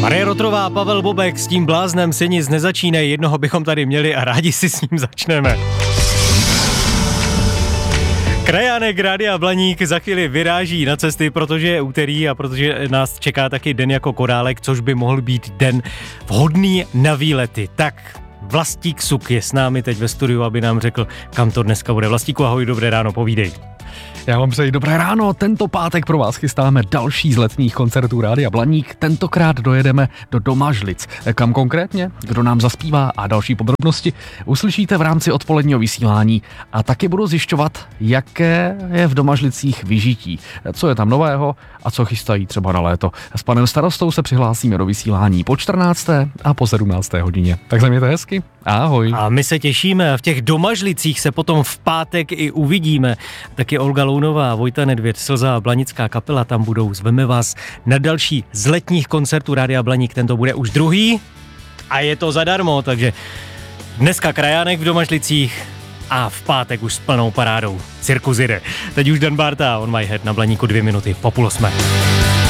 Marie Rotrová a Pavel Bobek, s tím bláznem si nic nezačínej, jednoho bychom tady měli a rádi si s ním začneme. Krajánek Rádia Blaník za chvíli vyráží na cesty, protože je úterý a protože nás čeká taky den jako korálek, což by mohl být den vhodný na výlety. Tak Vlastík Suk je s námi teď ve studiu, aby nám řekl, kam to dneska bude. Vlastíku, ahoj, dobré ráno, povídej. Já vám přeji dobré ráno, tento pátek pro vás chystáme další z letních koncertů Rádia Blaník, tentokrát dojedeme do Domažlic. Kam konkrétně, kdo nám zaspívá a další podrobnosti uslyšíte v rámci odpoledního vysílání a taky budu zjišťovat, jaké je v Domažlicích vyžití, co je tam nového a co chystají třeba na léto. S panem starostou se přihlásíme do vysílání po 14. a po 17. hodině. Tak se mějte hezky, ahoj. A my se těšíme, v těch Domažlicích se potom v pátek i uvidíme. Taky Olga Lounová, Vojta Nedvěd, Slza a Blanická kapela tam budou. Zveme vás na další z letních koncertů Rádia Blaník, tento bude už druhý a je to zadarmo, takže dneska Krajánek v Domažlicích a v pátek už s plnou parádou. Cirkus jede. Teď už Dan Barta, On My Head na Blaníku 2 minuty po 7:30.